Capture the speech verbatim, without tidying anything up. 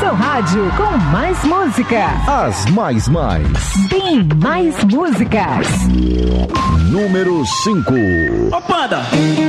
seu rádio com mais música. As mais mais. Bem mais músicas. Número cinco. Ô, Panda!